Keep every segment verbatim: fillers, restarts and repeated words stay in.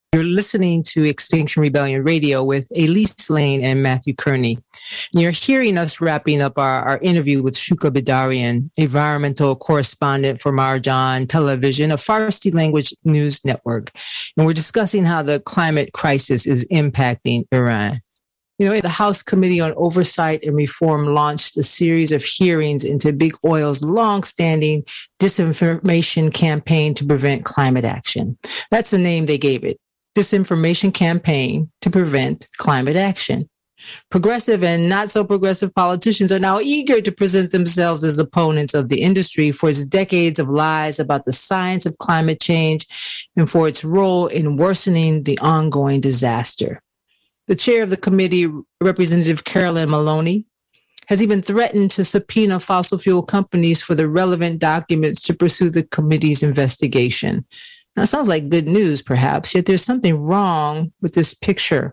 You're listening to Extinction Rebellion Radio with Elise Lane and Matthew Kearney. You're hearing us wrapping up our, our interview with Shuka Bidarian, environmental correspondent for Marjan Television, a Farsi language news network. And we're discussing how the climate crisis is impacting Iran. You know, the House Committee on Oversight and Reform launched a series of hearings into Big Oil's long-standing disinformation campaign to prevent climate action. That's the name they gave it. Disinformation campaign to prevent climate action. Progressive and not so progressive politicians are now eager to present themselves as opponents of the industry for its decades of lies about the science of climate change and for its role in worsening the ongoing disaster. The chair of the committee, Representative Carolyn Maloney, has even threatened to subpoena fossil fuel companies for the relevant documents to pursue the committee's investigation. Now, it sounds like good news, perhaps, yet there's something wrong with this picture.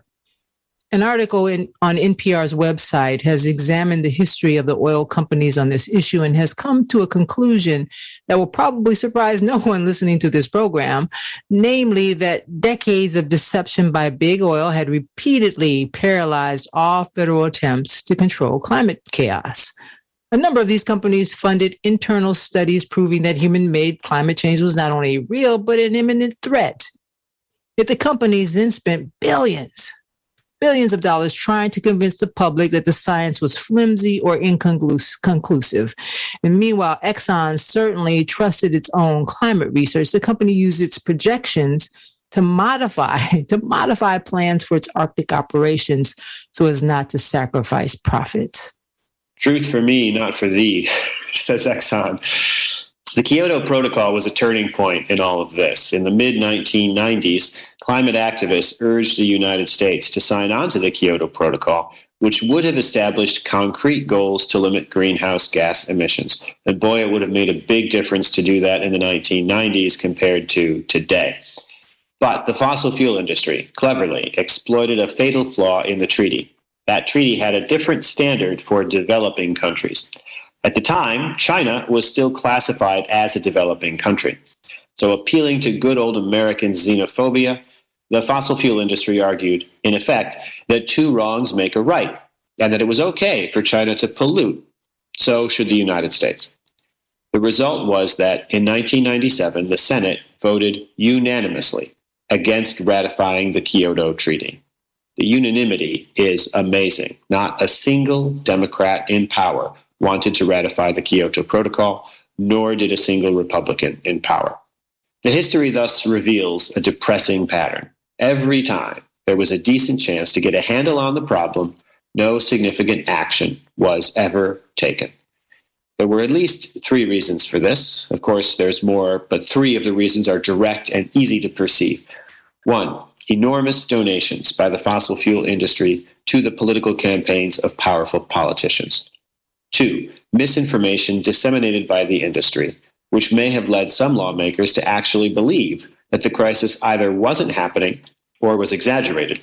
An article in, on N P R's website has examined the history of the oil companies on this issue and has come to a conclusion that will probably surprise no one listening to this program, namely that decades of deception by big oil had repeatedly paralyzed all federal attempts to control climate chaos. A number of these companies funded internal studies proving that human-made climate change was not only real, but an imminent threat. Yet the companies then spent billions, billions of dollars trying to convince the public that the science was flimsy or inconclusive. And meanwhile, Exxon certainly trusted its own climate research. The company used its projections to modify, to modify plans for its Arctic operations so as not to sacrifice profits. Truth for me, not for thee, says Exxon. The Kyoto Protocol was a turning point in all of this. In the mid nineteen nineties, climate activists urged the United States to sign on to the Kyoto Protocol, which would have established concrete goals to limit greenhouse gas emissions. And boy, it would have made a big difference to do that in the nineteen nineties compared to today. But the fossil fuel industry cleverly exploited a fatal flaw in the treaty. That treaty had a different standard for developing countries. At the time, China was still classified as a developing country. So appealing to good old American xenophobia, the fossil fuel industry argued, in effect, that two wrongs make a right, and that it was okay for China to pollute. So should the United States. The result was that in nineteen ninety-seven, the Senate voted unanimously against ratifying the Kyoto Treaty. The unanimity is amazing. Not a single Democrat in power wanted to ratify the Kyoto Protocol, nor did a single Republican in power. The history thus reveals a depressing pattern. Every time there was a decent chance to get a handle on the problem, no significant action was ever taken. There were at least three reasons for this. Of course, there's more, but three of the reasons are direct and easy to perceive. One, enormous donations by the fossil fuel industry to the political campaigns of powerful politicians. Two, misinformation disseminated by the industry, which may have led some lawmakers to actually believe that the crisis either wasn't happening or was exaggerated.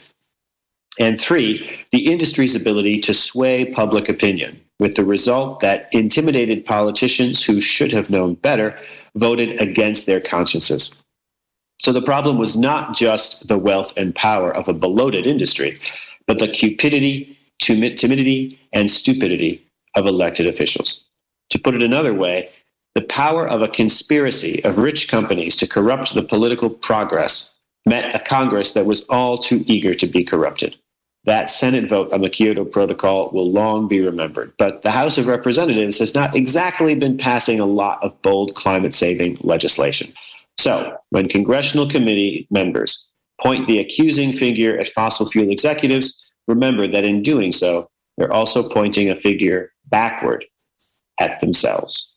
And three, the industry's ability to sway public opinion, with the result that intimidated politicians who should have known better voted against their consciences. So the problem was not just the wealth and power of a bloated industry, but the cupidity, timidity, and stupidity of elected officials. To put it another way, the power of a conspiracy of rich companies to corrupt the political progress met a Congress that was all too eager to be corrupted. That Senate vote on the Kyoto Protocol will long be remembered, but the House of Representatives has not exactly been passing a lot of bold climate-saving legislation. So, when congressional committee members point the accusing finger at fossil fuel executives, remember that in doing so, they're also pointing a figure backward at themselves.